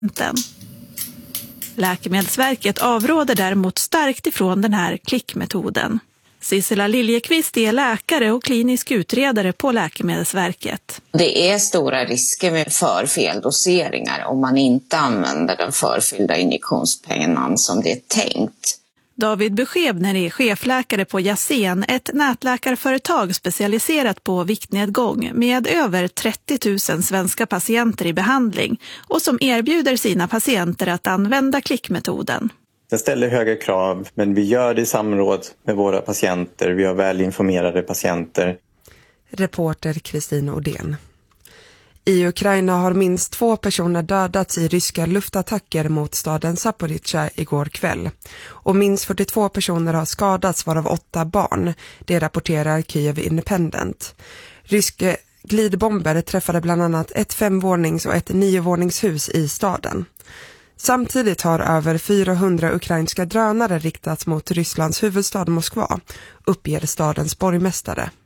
Läkemedelsverket avråder däremot starkt ifrån den här klickmetoden. Sissela Liljekvist är läkare och klinisk utredare på Läkemedelsverket. Det är stora risker med förfeldoseringar om man inte använder den förfyllda injektionspennan som det är tänkt. David Beskebner är chefläkare på Yasen, ett nätläkarföretag specialiserat på viktnedgång med över 30 000 svenska patienter i behandling och som erbjuder sina patienter att använda klickmetoden. Den ställer höga krav, men vi gör det i samråd med våra patienter. Vi har väl informerade patienter. Reporter Kristin Odén. I Ukraina har minst 2 personer dödats i ryska luftattacker mot staden Zaporizjzja igår kväll. Och minst 42 personer har skadats, varav 8 barn. Det rapporterar Kyiv Independent. Ryska glidbomber träffade bland annat ett 5-vånings- och ett 9-våningshus i staden. Samtidigt har över 400 ukrainska drönare riktats mot Rysslands huvudstad Moskva, uppger stadens borgmästare.